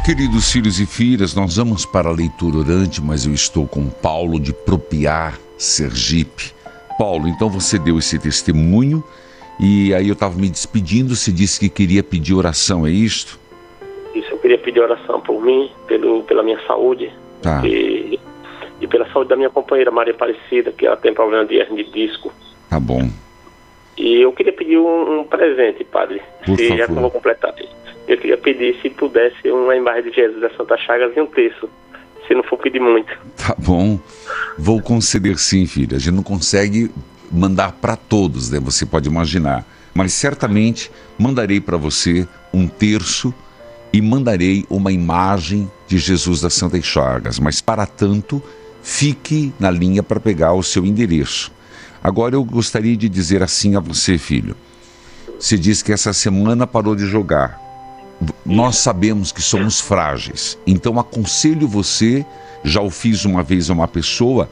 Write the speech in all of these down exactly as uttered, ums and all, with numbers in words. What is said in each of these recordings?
Queridos filhos e filhas, nós vamos para a leitura orante, mas eu estou com Paulo de Propiá, Sergipe. Paulo, então você deu esse testemunho e aí eu estava me despedindo, você disse que queria pedir oração, é isto? Isso, eu queria pedir oração por mim, pelo, pela minha saúde, tá. e, e pela saúde da minha companheira Maria Aparecida, que ela tem problema de hernia de disco. Tá bom. E eu queria pedir um, um presente, padre, Por se, favor. já que eu vou completar. Eu queria pedir, se pudesse, uma imagem de Jesus da Santa Chagas e um terço, se não for pedir muito. Tá bom, vou conceder sim, filha. A gente não consegue mandar para todos, né? Você pode imaginar. Mas certamente mandarei para você um terço e mandarei uma imagem de Jesus das Santas Chagas. Mas para tanto, fique na linha para pegar o seu endereço. Agora eu gostaria de dizer assim a você, filho. Você disse que essa semana parou de jogar. Nós sabemos que somos frágeis, então aconselho você, já o fiz uma vez a uma pessoa,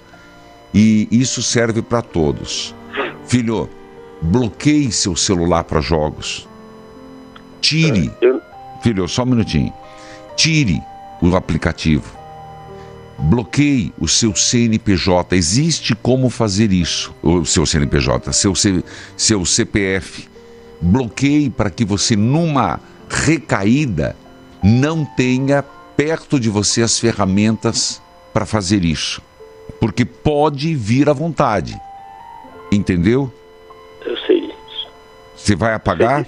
e isso serve para todos. Filho, bloqueie seu celular para jogos. Tire, filho, só um minutinho. Tire o aplicativo. Bloqueie o seu C N P J. Existe como fazer isso. O seu C N P J, seu, C, seu C P F. Bloqueie para que você, numa recaída, não tenha perto de você as ferramentas para fazer isso, porque pode vir à vontade, entendeu? Eu sei isso. Você vai apagar?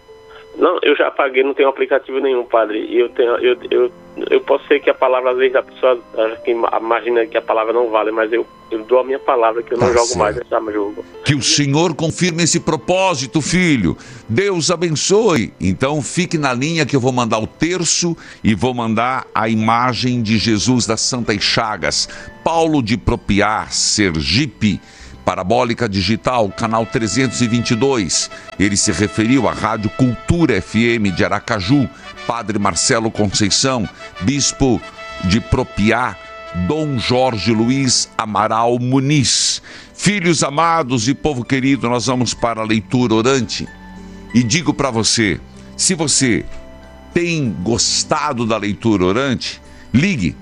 Não, eu já apaguei, não tenho aplicativo nenhum, padre. E eu tenho, eu, eu, eu posso ser que a palavra, às vezes a pessoa que imagina que a palavra não vale, mas eu, eu dou a minha palavra que eu não Tá jogo certo. mais esse jogo. Que o Senhor confirme esse propósito, filho. Deus abençoe. Então fique na linha que eu vou mandar o terço e vou mandar a imagem de Jesus das Santas Chagas. Paulo de Propiá, Sergipe, Parabólica Digital, canal trezentos e vinte e dois. Ele se referiu à Rádio Cultura F M de Aracaju. Padre Marcelo Conceição, Bispo de Propiá, Dom Jorge Luiz Amaral Muniz. Filhos amados e povo querido, nós vamos para a leitura orante. E digo para você, se você tem gostado da leitura orante, ligue,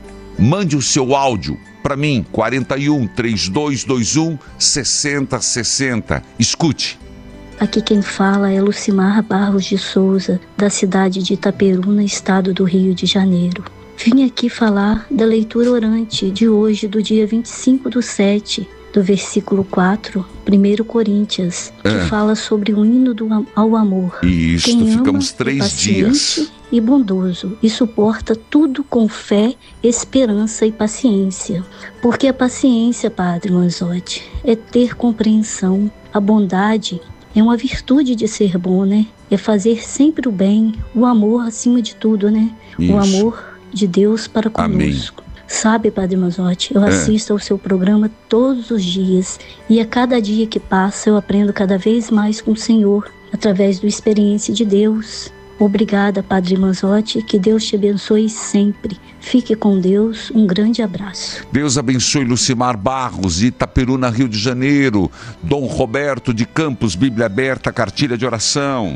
mande o seu áudio para mim, quarenta e um, trinta e dois vinte e um, sessenta sessenta. Escute. Aqui quem fala é Lucimar Barros de Souza, da cidade de Itaperuna, estado do Rio de Janeiro. Vim aqui falar da leitura orante de hoje, do dia vinte e cinco do sete, do versículo quatro, primeiro Coríntios, que É. fala sobre o hino do, ao amor. Isto, Quem ama ficamos é três paciente dias. e bondoso, e suporta tudo com fé, esperança e paciência. Porque a paciência, Padre Manzotti, é ter compreensão. A bondade é uma virtude de ser bom, né? É fazer sempre o bem, o amor acima de tudo, né? Isso. O amor de Deus para conosco. Amém. Sabe, Padre Manzotti, eu É. assisto ao seu programa todos os dias, e a cada dia que passa eu aprendo cada vez mais com o Senhor, através da experiência de Deus. Obrigada, Padre Manzotti, que Deus te abençoe sempre. Fique com Deus, um grande abraço. Deus abençoe Lucimar Barros, de Itaperuna, Rio de Janeiro. Dom Roberto de Campos, Bíblia Aberta, cartilha de oração.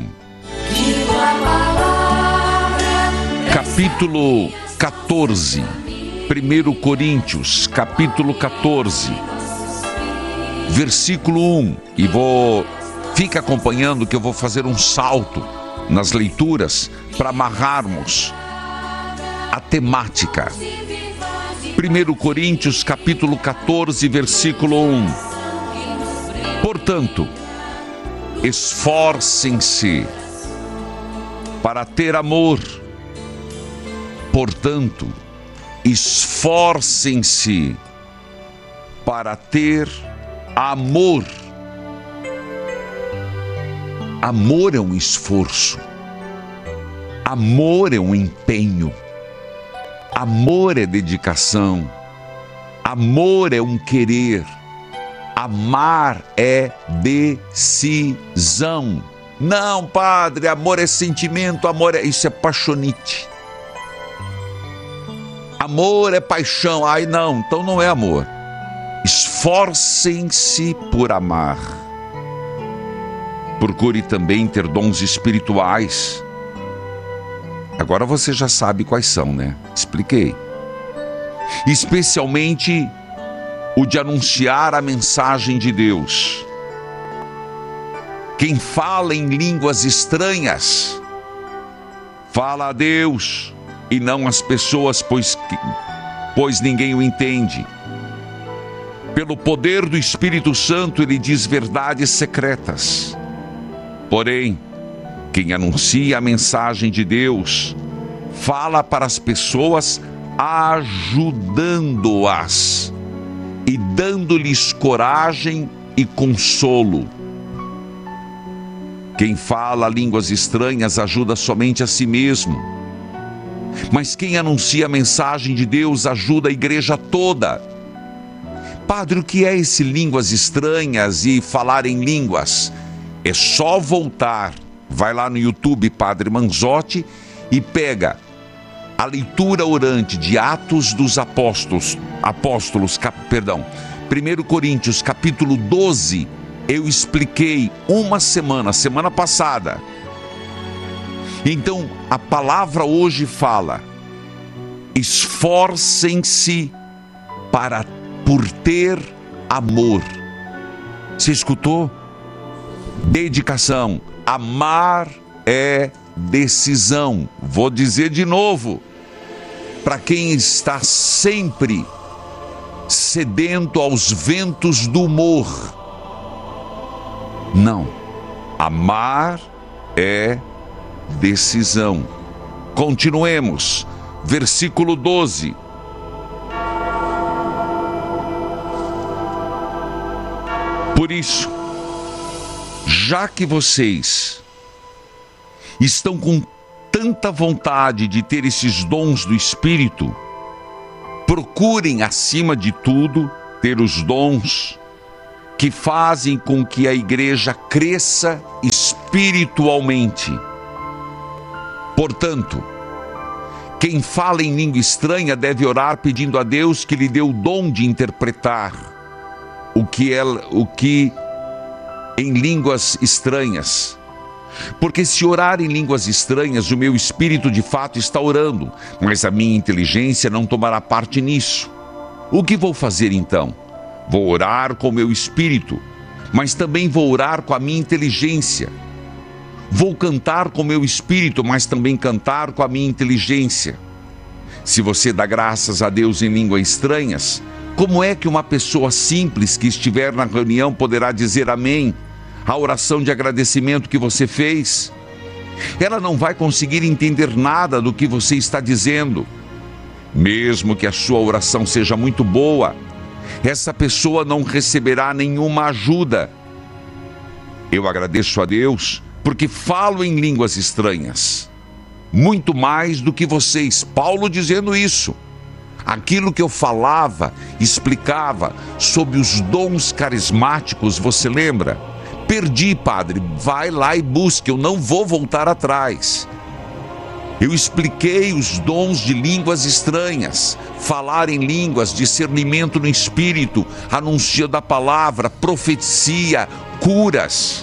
Capítulo quatorze, primeiro Coríntios, capítulo quatorze, versículo um. E vou, fique acompanhando que eu vou fazer um salto nas leituras para amarrarmos a temática. primeiro Coríntios, capítulo quatorze, versículo um. Portanto, esforcem-se para ter amor. Portanto, esforcem-se para ter amor. Amor é um esforço. Amor é um empenho. Amor é dedicação. Amor é um querer. Amar é decisão. Não, padre, amor é sentimento, amor é... Isso é paixonite. Amor é paixão. Ai, não, então não é amor. Esforcem-se por amar. Procure também ter dons espirituais. Agora você já sabe quais são, né? Expliquei. Especialmente o de anunciar a mensagem de Deus. Quem fala em línguas estranhas, fala a Deus e não às pessoas, pois, pois ninguém o entende. Pelo poder do Espírito Santo, ele diz verdades secretas. Porém, quem anuncia a mensagem de Deus, fala para as pessoas, ajudando-as e dando-lhes coragem e consolo. Quem fala línguas estranhas ajuda somente a si mesmo. Mas quem anuncia a mensagem de Deus ajuda a igreja toda. Padre, o que é esse línguas estranhas e falar em línguas? É só voltar, vai lá no YouTube Padre Manzotti e pega a leitura orante de Atos dos Apóstolos, Apóstolos, cap, perdão, primeira Coríntios, capítulo doze, eu expliquei uma semana, semana passada. Então, a palavra hoje fala, esforcem-se para, por ter amor. Você escutou? Dedicação. Amar é decisão. Vou dizer de novo, para quem está sempre sedento aos ventos do humor. Não. Amar é decisão. Continuemos. Versículo doze. Por isso, já que vocês estão com tanta vontade de ter esses dons do Espírito, procurem, acima de tudo, ter os dons que fazem com que a igreja cresça espiritualmente. Portanto, quem fala em língua estranha deve orar pedindo a Deus que lhe dê o dom de interpretar o que é, o que em línguas estranhas. Porque se orar em línguas estranhas, o meu espírito de fato está orando, mas a minha inteligência não tomará parte nisso. O que vou fazer então? Vou orar com o meu espírito, mas também vou orar com a minha inteligência. Vou cantar com o meu espírito, mas também cantar com a minha inteligência. Se você dá graças a Deus em línguas estranhas, como é que uma pessoa simples que estiver na reunião poderá dizer amém à oração de agradecimento que você fez? Ela não vai conseguir entender nada do que você está dizendo. Mesmo que a sua oração seja muito boa, essa pessoa não receberá nenhuma ajuda. Eu agradeço a Deus porque falo em línguas estranhas, muito mais do que vocês. Paulo dizendo isso. Aquilo que eu falava, explicava sobre os dons carismáticos, você lembra? Perdi, padre, vai lá e busque, eu não vou voltar atrás. Eu expliquei os dons de línguas estranhas, falar em línguas, discernimento no espírito, anúncio da palavra, profecia, curas.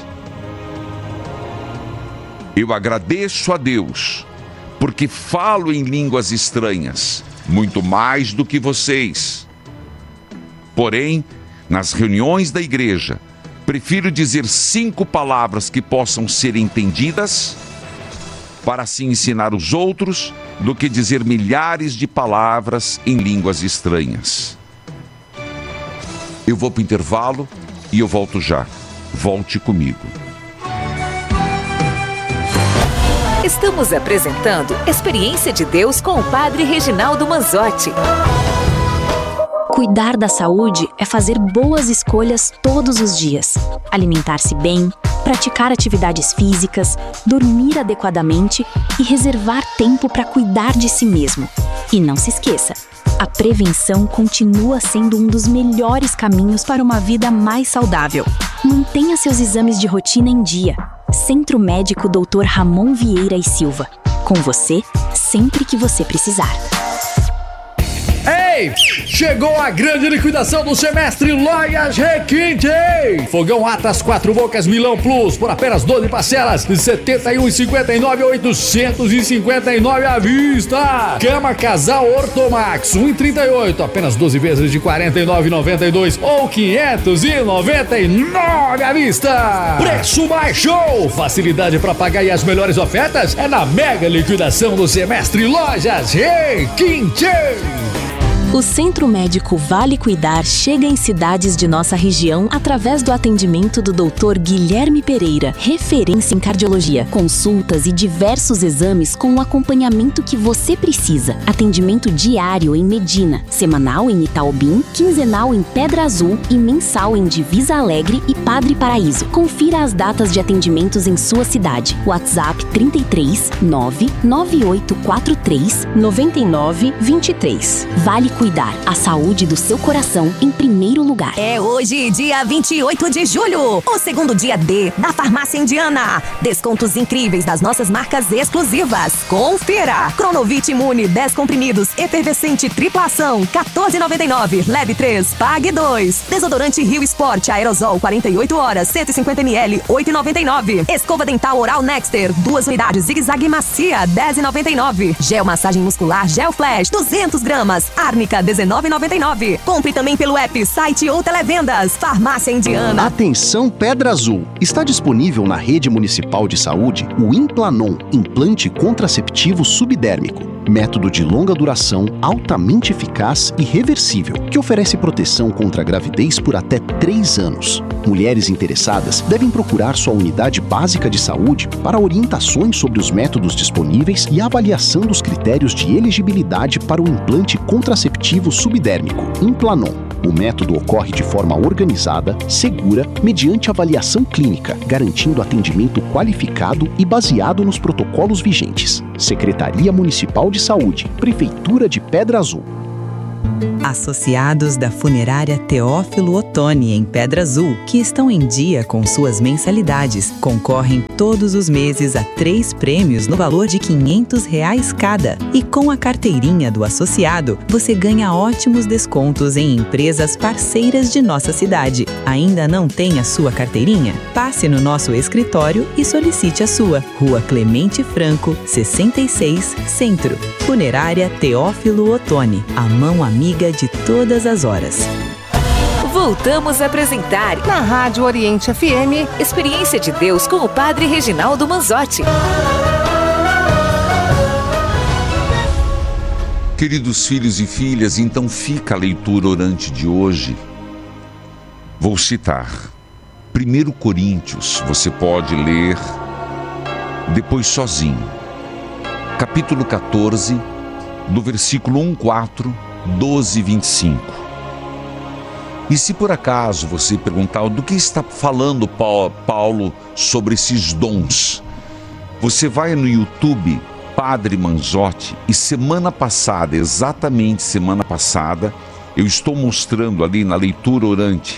Eu agradeço a Deus, porque falo em línguas estranhas, muito mais do que vocês. Porém, nas reuniões da igreja, prefiro dizer cinco palavras que possam ser entendidas, para assim ensinar os outros, do que dizer milhares de palavras em línguas estranhas. Eu vou para o intervalo e eu volto já. Volte comigo. Estamos apresentando Experiência de Deus com o Padre Reginaldo Manzotti. Cuidar da saúde é fazer boas escolhas todos os dias. Alimentar-se bem, praticar atividades físicas, dormir adequadamente e reservar tempo para cuidar de si mesmo. E não se esqueça, a prevenção continua sendo um dos melhores caminhos para uma vida mais saudável. Mantenha seus exames de rotina em dia. Centro Médico doutor Ramon Vieira e Silva. Com você, sempre que você precisar. Ei! Ei! Chegou a grande liquidação do semestre Lojas Requinte! Fogão Atlas quatro bocas Milão Plus por apenas doze parcelas de setenta e um reais e cinquenta e nove centavos a oitocentos e cinquenta e nove reais à vista. Cama Casal Ortomax um real e trinta e oito centavos, apenas doze vezes de quarenta e nove reais e noventa e dois centavos ou quinhentos e noventa e nove reais à vista. Preço baixou! Facilidade para pagar e as melhores ofertas é na mega liquidação do semestre Lojas Requinte. O Centro Médico Vale Cuidar chega em cidades de nossa região através do atendimento do doutor Guilherme Pereira, referência em cardiologia, consultas e diversos exames com o acompanhamento que você precisa. Atendimento diário em Medina, semanal em Itaobim, quinzenal em Pedra Azul e mensal em Divisa Alegre e Padre Paraíso. Confira as datas de atendimentos em sua cidade. WhatsApp trinta e três, nove nove oito quatro três, nove nove dois três. Vale Cuidar. Cuidar a saúde do seu coração em primeiro lugar. É hoje, dia vinte e oito de julho, o segundo dia D da Farmácia Indiana. Descontos incríveis das nossas marcas exclusivas. Confira! Cronovit Imune dez comprimidos, efervescente tripla ação, quatorze reais e noventa e nove centavos. Leve três, pague dois. Desodorante Rio Sport Aerosol quarenta e oito horas, cento e cinquenta mililitros, oito reais e noventa e nove centavos. Escova dental Oral Nexter, duas unidades, zigue-zague macia, dez reais e noventa e nove centavos. Gel massagem muscular Gel Flash, duzentas gramas. Árnica dezenove reais e noventa e nove centavos. Compre também pelo app, site ou televendas. Farmácia Indiana. Atenção Pedra Azul. Está disponível na Rede Municipal de Saúde o Implanon, implante contraceptivo subdérmico. Método de longa duração, altamente eficaz e reversível, que oferece proteção contra a gravidez por até três anos. Mulheres interessadas devem procurar sua unidade básica de saúde para orientações sobre os métodos disponíveis e avaliação dos critérios de elegibilidade para o implante contraceptivo subdérmico, Implanon. O método ocorre de forma organizada, segura, mediante avaliação clínica, garantindo atendimento qualificado e baseado nos protocolos vigentes. Secretaria Municipal de Saúde, Prefeitura de Pedra Azul. Associados da Funerária Teófilo Otoni, em Pedra Azul, que estão em dia com suas mensalidades, concorrem todos os meses a três prêmios no valor de quinhentos reais cada. E com a carteirinha do associado, você ganha ótimos descontos em empresas parceiras de nossa cidade. Ainda não tem a sua carteirinha? Passe no nosso escritório e solicite a sua. Rua Clemente Franco, sessenta e seis, Centro. Funerária Teófilo Otoni, a mão amiga de todas as horas. Voltamos a apresentar na Rádio Oriente F M Experiência de Deus com o Padre Reginaldo Manzotti. Queridos filhos e filhas, então fica a leitura orante de hoje. Vou citar primeiro Coríntios, você pode ler depois sozinho. Capítulo quatorze, do versículo um, quatro, doze, vinte e cinco. E se por acaso você perguntar do que está falando Paulo sobre esses dons, você vai no YouTube Padre Manzotti e semana passada, exatamente semana passada, eu estou mostrando ali na leitura orante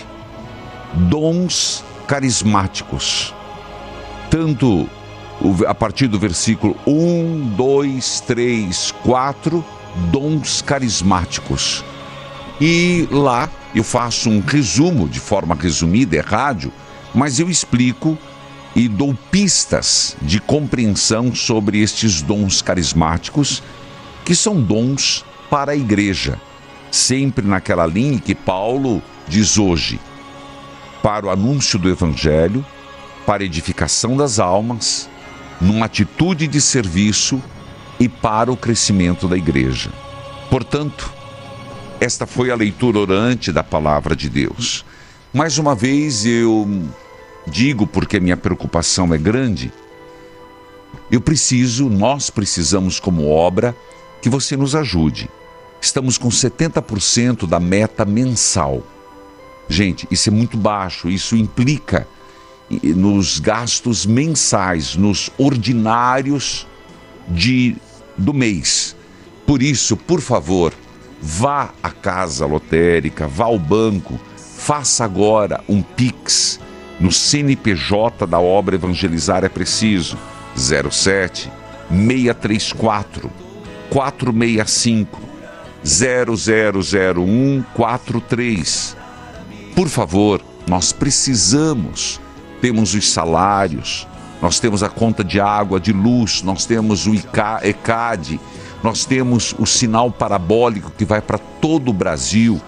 dons carismáticos, tanto a partir do versículo um, dois, três, quatro, dons carismáticos. E lá eu faço um resumo, de forma resumida, é rádio, mas eu explico e dou pistas de compreensão sobre estes dons carismáticos, que são dons para a igreja, sempre naquela linha que Paulo diz hoje, para o anúncio do evangelho, para a edificação das almas, numa atitude de serviço e para o crescimento da igreja. Portanto, esta foi a leitura orante da palavra de Deus. Mais uma vez eu digo, porque a minha preocupação é grande, eu preciso, nós precisamos como obra, que você nos ajude. Estamos com setenta por cento da meta mensal. Gente, isso é muito baixo, isso implica nos gastos mensais, nos ordinários de, do mês. Por isso, por favor, vá à casa lotérica, vá ao banco, faça agora um Pix no C N P J da obra Evangelizar é Preciso, zero sete, seis três quatro, quatro seis cinco, zero zero zero um quatro três. Por favor, nós precisamos, temos os salários, nós temos a conta de água, de luz, nós temos o E C A D, nós temos o sinal parabólico que vai para todo o Brasil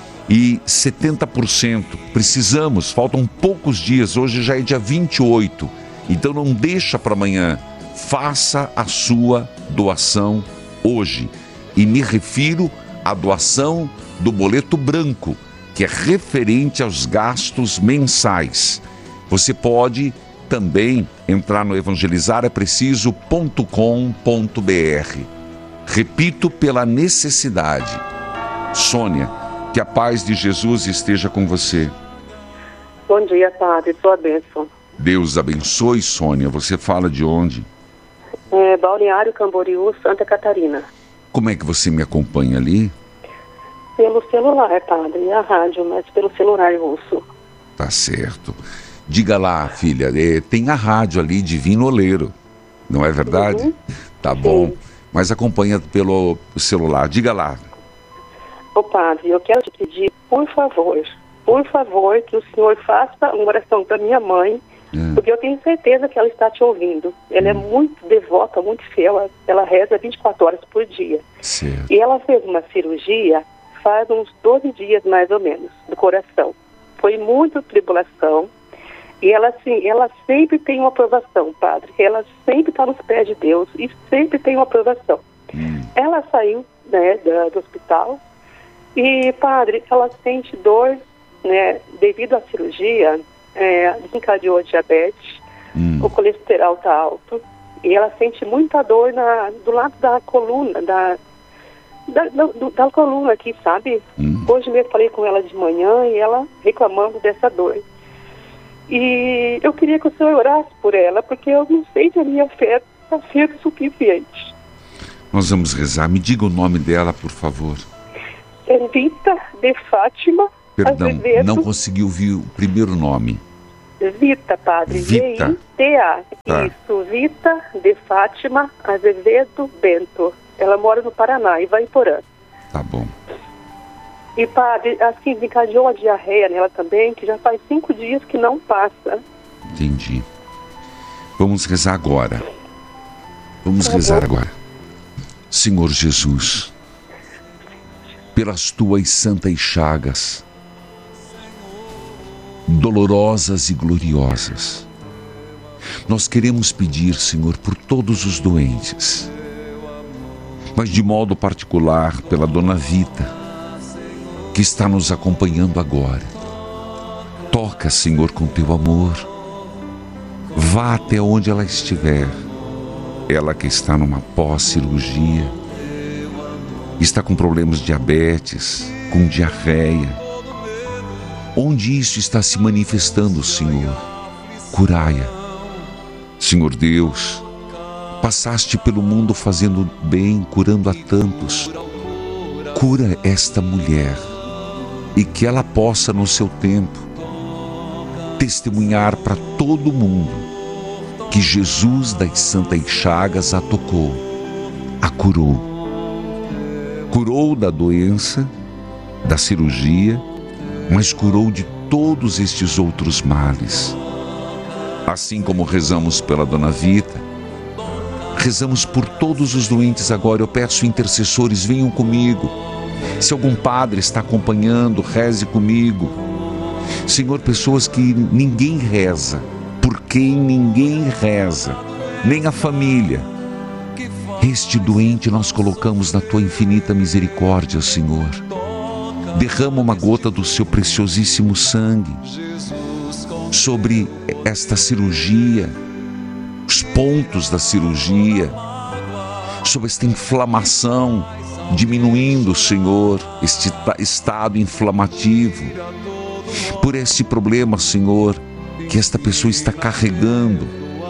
e setenta por cento precisamos, faltam poucos dias, hoje já é dia vinte e oito, então não deixa para amanhã, faça a sua doação hoje. E me refiro à doação do boleto branco, que é referente aos gastos mensais. Você pode também entrar no evangelizar é preciso ponto com ponto b r. Repito, pela necessidade. Sônia, que a paz de Jesus esteja com você. Bom dia, padre. Sua bênção. Deus abençoe, Sônia. Você fala de onde? É, Balneário Camboriú, Santa Catarina. Como é que você me acompanha ali? Pelo celular, padre, e a rádio, mas pelo celular eu ouço. Tá certo. Diga lá, filha, é, tem a rádio ali, Divino Oleiro, não é verdade? Uhum. Tá bom, mas acompanha pelo celular. Diga lá. Ô padre, eu quero te pedir, por favor, por favor, que o senhor faça uma oração para minha mãe, é. porque eu tenho certeza que ela está te ouvindo. Ela hum. é muito devota, muito fiel, ela, ela reza vinte e quatro horas por dia. Certo. E ela fez uma cirurgia faz uns doze dias, mais ou menos, do coração. Foi muita tribulação. E ela, assim, ela sempre tem uma aprovação, padre. Ela sempre está nos pés de Deus e sempre tem uma aprovação. Hum. Ela saiu, né, da, do hospital e, padre, ela sente dor, né, devido à cirurgia, é, desencadeou a diabetes, hum. o colesterol está alto e ela sente muita dor na, do lado da coluna, da, da, da, da coluna aqui, sabe? Hum. Hoje mesmo falei com ela de manhã e ela reclamando dessa dor. E eu queria que o senhor orasse por ela, porque eu não sei se a minha fé está sendo suficiente. Nós vamos rezar. Me diga o nome dela, por favor. É Vita de Fátima Perdão, Azevedo. Não consegui ouvir o primeiro nome. Vita, padre. Vita. V I T A. Tá. Isso, Vita de Fátima Azevedo Bento. Ela mora no Paraná, em Vaiporã. Tá bom. E, padre, assim, desencadeou a diarreia nela também, que já faz cinco dias que não passa. Entendi. Vamos rezar agora. Vamos Tá rezar bom. agora. Senhor Jesus, pelas tuas santas chagas, dolorosas e gloriosas, nós queremos pedir, Senhor, por todos os doentes, mas de modo particular pela Dona Vita, que está nos acompanhando agora. Toca, Senhor, com teu amor. Vá até onde ela estiver. Ela que está numa pós-cirurgia, está com problemas de diabetes, com diarreia. Onde isso está se manifestando, Senhor? Curai-a. Senhor Deus, passaste pelo mundo fazendo bem, curando a tantos. Cura esta mulher. E que ela possa, no seu tempo, testemunhar para todo mundo que Jesus das Santas Chagas a tocou, a curou. Curou da doença, da cirurgia, mas curou de todos estes outros males. Assim como rezamos pela Dona Vita, rezamos por todos os doentes agora. Eu peço, intercessores, venham comigo. Se algum padre está acompanhando, reze comigo. Senhor, pessoas que ninguém reza, por quem ninguém reza, nem a família. Este doente nós colocamos na tua infinita misericórdia, Senhor. Derrama uma gota do seu preciosíssimo sangue sobre esta cirurgia, os pontos da cirurgia, sobre esta inflamação, diminuindo, Senhor, este estado inflamativo, por este problema, Senhor, que esta pessoa está carregando.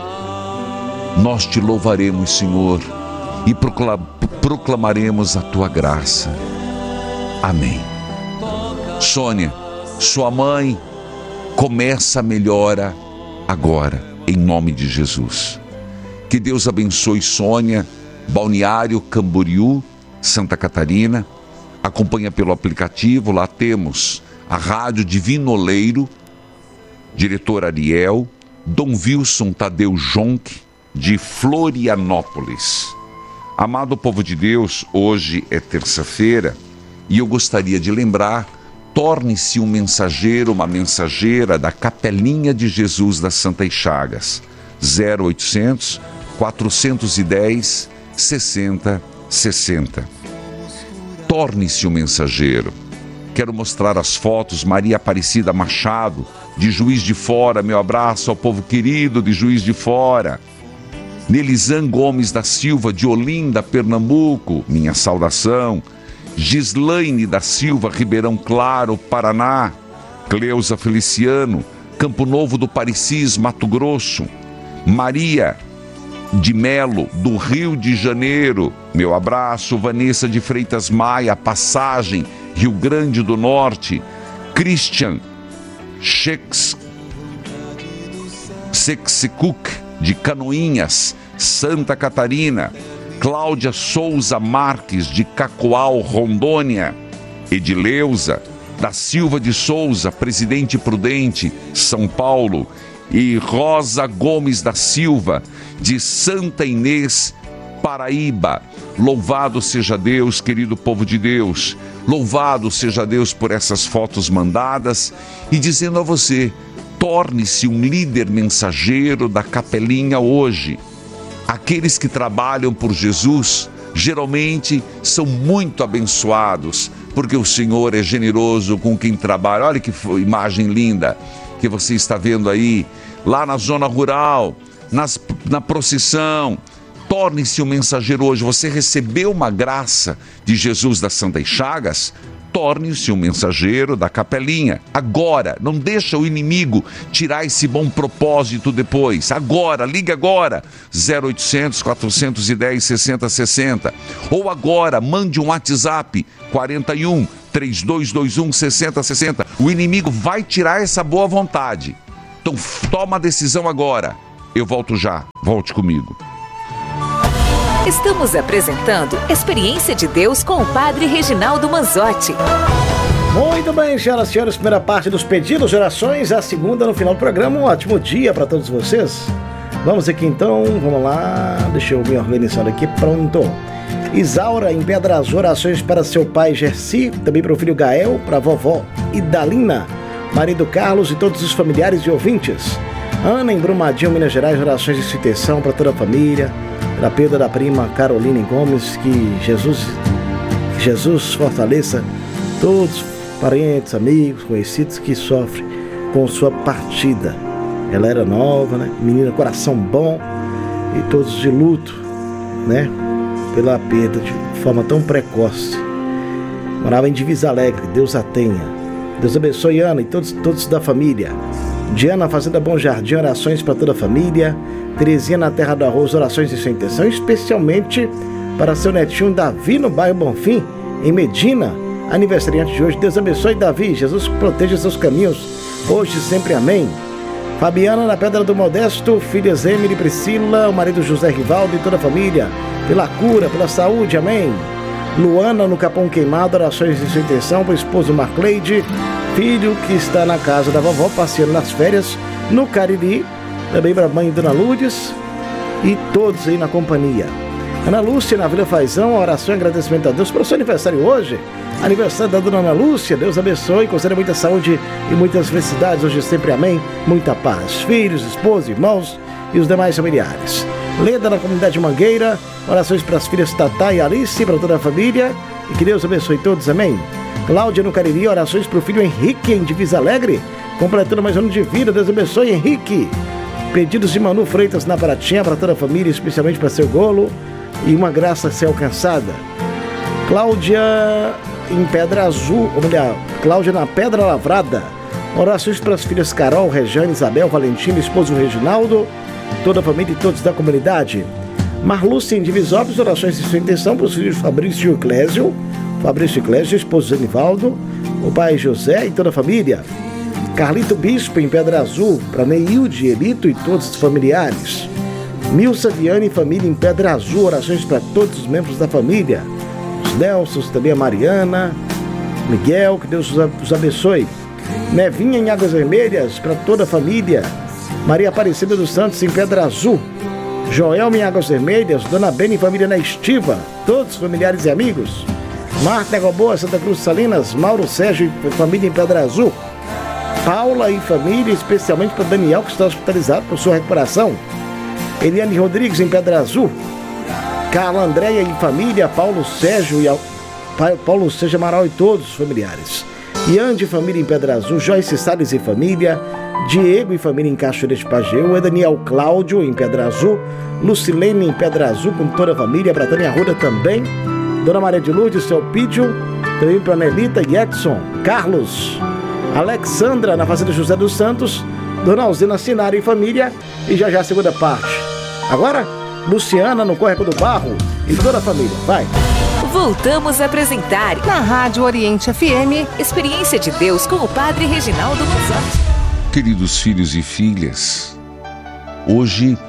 Nós te louvaremos, Senhor, e proclamaremos a tua graça. Amém. Sônia, sua mãe começa a melhora agora, em nome de Jesus. Que Deus abençoe Sônia, Balneário Camboriú, Santa Catarina. acompanha pelo aplicativo, lá temos a Rádio Divino Oleiro, diretor Ariel, Dom Wilson Tadeu Jonque, de Florianópolis. Amado povo de Deus, hoje é terça-feira e eu gostaria de lembrar, torne-se um mensageiro, uma mensageira da Capelinha de Jesus das Santas Chagas, zero oitocentos, quatrocentos e dez, sessenta, sessenta. Torne-se um mensageiro. Quero mostrar as fotos. Maria Aparecida Machado, de Juiz de Fora, meu abraço ao povo querido de Juiz de Fora. Nelizan Gomes da Silva, de Olinda, Pernambuco, minha saudação. Gislaine da Silva, Ribeirão Claro, Paraná. Cleusa Feliciano, Campo Novo do Parecis, Mato Grosso. Maria de Melo, do Rio de Janeiro, meu abraço. Vanessa de Freitas Maia, Passagem, Rio Grande do Norte. Christian Sexicuk, de Canoinhas, Santa Catarina. Cláudia Souza Marques, de Cacoal, Rondônia. Edileuza da Silva de Souza, Presidente Prudente, São Paulo. E Rosa Gomes da Silva, de Santa Inês, Paraíba. Louvado seja Deus, querido povo de Deus. Louvado seja Deus por essas fotos mandadas e dizendo a você, torne-se um líder mensageiro da Capelinha hoje. Aqueles que trabalham por Jesus geralmente são muito abençoados, porque o Senhor é generoso com quem trabalha. Olha que imagem linda que você está vendo aí, lá na zona rural, nas, na procissão. Torne-se um mensageiro hoje. Você recebeu uma graça de Jesus das Santas Chagas? Torne-se um mensageiro da Capelinha. Agora, não deixa o inimigo tirar esse bom propósito depois. Agora, liga agora, zero oitocentos, quatrocentos e dez, sessenta, sessenta. Ou agora, mande um WhatsApp, quarenta e um, três dois dois um, sessenta, sessenta. O inimigo vai tirar essa boa vontade. Então, toma a decisão agora. Eu volto já. Volte comigo. Estamos apresentando Experiência de Deus com o Padre Reginaldo Manzotti. Muito bem, senhoras e senhores, primeira parte dos pedidos de orações, a segunda no final do programa. Um ótimo dia para todos vocês. Vamos aqui então, vamos lá, deixa eu me organizar aqui, pronto. Isaura, em Pedra Azul, orações para seu pai Gersi, também para o filho Gael, para a vovó Idalina, marido Carlos e todos os familiares e ouvintes. Ana, em Brumadinho, Minas Gerais, orações de citação para toda a família. Para a perda da prima Caroline Gomes, que Jesus, que Jesus fortaleça todos, parentes, amigos, conhecidos que sofrem com sua partida. Ela era nova, né? Menina, coração bom, e todos de luto, né? Pela perda de forma tão precoce. Morava em Divisa Alegre, Deus a tenha. Deus abençoe Ana e todos, todos da família. Diana, Fazenda Bom Jardim, orações para toda a família. Terezinha, na Terra do Arroz, orações de sua intenção, especialmente para seu netinho Davi, no bairro Bonfim, em Medina, aniversariante de hoje. Deus abençoe Davi, Jesus proteja seus caminhos, hoje e sempre, amém. Fabiana, na Pedra do Modesto, filhas Emily e Priscila, o marido José Rivaldo e toda a família, pela cura, pela saúde, amém. Luana, no Capão Queimado, orações de sua intenção para o esposo Marcleide, filho que está na casa da vovó, passeando nas férias, no Cariri, também para a mãe Dona Lourdes e todos aí na companhia. Ana Lúcia, na Vila Fazão, oração e agradecimento a Deus pelo seu aniversário hoje. Aniversário da Dona Ana Lúcia, Deus abençoe, conceda muita saúde e muitas felicidades, hoje sempre, amém. Muita paz, filhos, esposos, irmãos e os demais familiares. Leda, na comunidade Mangueira, orações para as filhas Tatá e Alice, para toda a família, e que Deus abençoe todos, amém. Cláudia, no Cariri, orações para o filho Henrique, em Divisa Alegre, completando mais um ano de vida, Deus abençoe, Henrique. Pedidos de Manu Freitas na Pratinha, para toda a família, especialmente para seu golo, e uma graça a ser alcançada. Cláudia, em Pedra Azul, ou melhor, Cláudia na Pedra Lavrada, orações para as filhas Carol, Rejane, Isabel, Valentina, esposo Reginaldo, toda a família e todos da comunidade. Marlúcia, em Divisópolis, orações de sua intenção para os filhos Fabrício e Clésio, Fabrício e Clésio, esposo Zenivaldo, o pai José e toda a família. Carlito Bispo, em Pedra Azul, para Neilde, Elito e todos os familiares. Milsa Viane e família em Pedra Azul, orações para todos os membros da família. os Nelsons, também a Mariana, Miguel, que Deus os abençoe. Nevinha em Águas Vermelhas, para toda a família. Maria Aparecida dos Santos em Pedra Azul. Joel em Águas Vermelhas, Dona Bena e família na Estiva, todos familiares e amigos. Marta Goboa, Santa Cruz Salinas, Mauro Sérgio e família em Pedra Azul. Paula e família, especialmente para Daniel, que está hospitalizado por sua recuperação. Eliane Rodrigues em Pedra Azul. Carla Andréia e família, Paulo Sérgio e Paulo Sérgio Amaral e todos os familiares. Iande e família em Pedra Azul, Joyce Salles e família, Diego e família em Cachoeira de Pajeú, Daniel Cláudio em Pedra Azul, Lucilene em Pedra Azul com toda a família, para Tânia Arruda também, Dona Maria de Lourdes, seu Pídio, também para Nelita e Edson, Carlos, Alexandra na Fazenda José dos Santos, Dona Alzina Sinara e família, e já já a segunda parte. Agora, Luciana no Córrego do Barro e toda a família. Vai! Voltamos a apresentar na Rádio Oriente F M, Experiência de Deus com o Padre Reginaldo Manzotti. Queridos filhos e filhas, hoje,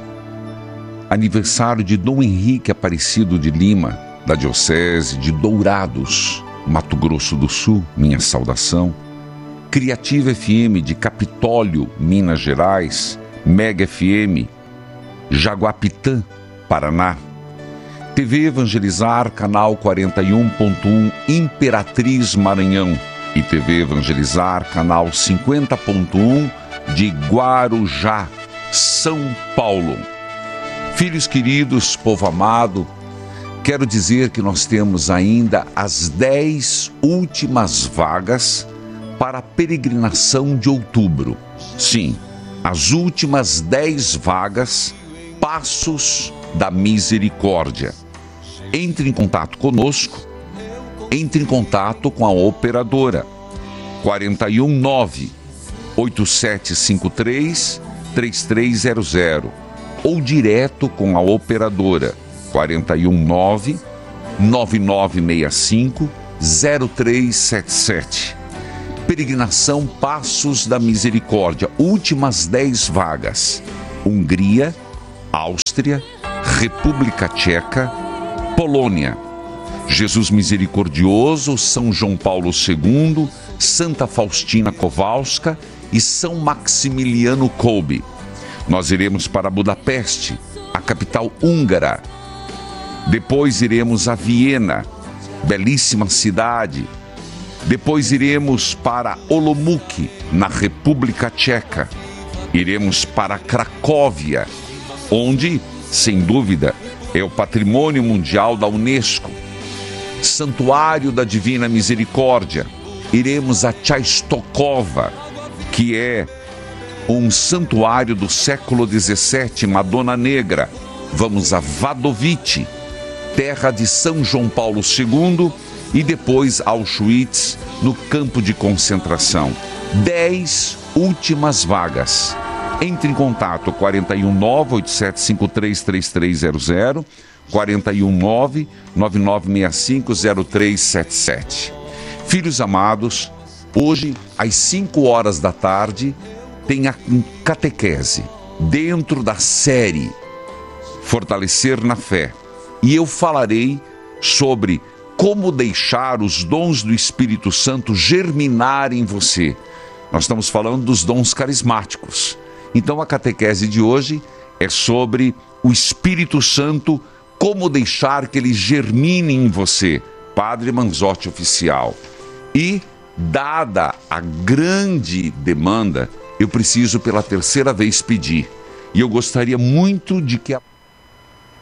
aniversário de Dom Henrique Aparecido de Lima, da Diocese de Dourados, Mato Grosso do Sul, minha saudação. Criativa F M de Capitólio, Minas Gerais, Mega F M, Jaguapitã, Paraná. T V Evangelizar, canal quarenta e um ponto um, Imperatriz, Maranhão. E T V Evangelizar, canal cinquenta ponto um, de Guarujá, São Paulo. Filhos queridos, povo amado, quero dizer que nós temos ainda as dez últimas vagas para a peregrinação de outubro. Sim, as últimas dez vagas, Passos da Misericórdia. Entre em contato conosco, entre em contato com a operadora quatro um nove, oito sete cinco três, três três zero zero ou direto com a operadora quatro um nove, nove nove seis cinco, zero três sete sete. Peregrinação Passos da Misericórdia, últimas dez vagas. Hungria, Áustria, República Tcheca, Polônia. Jesus Misericordioso, São João Paulo segundo, Santa Faustina Kowalska e São Maximiliano Kolbe. Nós iremos para Budapeste, a capital húngara. Depois iremos a Viena, belíssima cidade. Depois iremos para Olomouc, na República Tcheca. Iremos para Cracóvia, onde, sem dúvida, é o Patrimônio Mundial da Unesco. Santuário da Divina Misericórdia. Iremos a Częstochowa, que é um santuário do século dezessete, Madonna Negra. Vamos a Wadowice, terra de São João Paulo segundo, e depois Auschwitz, no campo de concentração. Dez últimas vagas. Entre em contato quatro um nove, oito sete cinco três, três três zero zero, quatro um nove, nove nove seis cinco, zero três sete sete. Filhos amados, hoje às cinco horas da tarde tem a catequese dentro da série Fortalecer na Fé. E eu falarei sobre como deixar os dons do Espírito Santo germinar em você. Nós estamos falando dos dons carismáticos. Então a catequese de hoje é sobre o Espírito Santo, como deixar que ele germine em você. Padre Manzotti Oficial. E, dada a grande demanda, eu preciso pela terceira vez pedir. E eu gostaria muito de que a